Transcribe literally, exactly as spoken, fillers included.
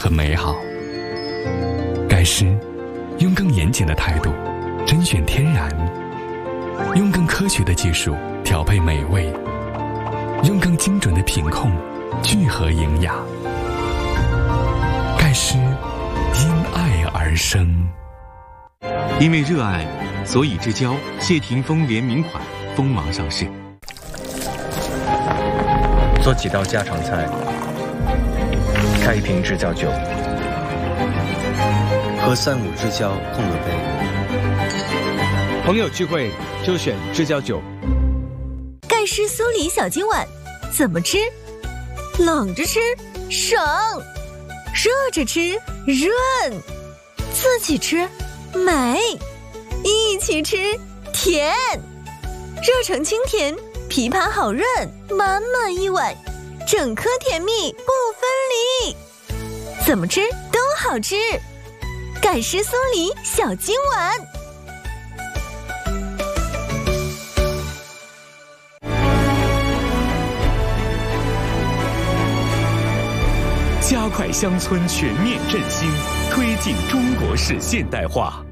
和美好。盖诗用更严谨的态度甄选天然，用更科学的技术调配美味，用更精准的品控聚合营养。盖诗因爱而生。 因为热爱，所以之交谢霆锋联名款锋芒上市。 做几道家常菜，开一瓶知交酒， 和三五知交碰个杯， 朋友聚会就选知交酒。 盖诗酥梨小金碗怎么吃？冷着吃省，热着吃润，自己吃美，一起吃甜，热成清甜，枇杷好润，满满一碗，整颗甜蜜不分离，怎么吃都好吃。盖诗酥梨小金碗。 加快乡村全面振兴，推进中国式现代化。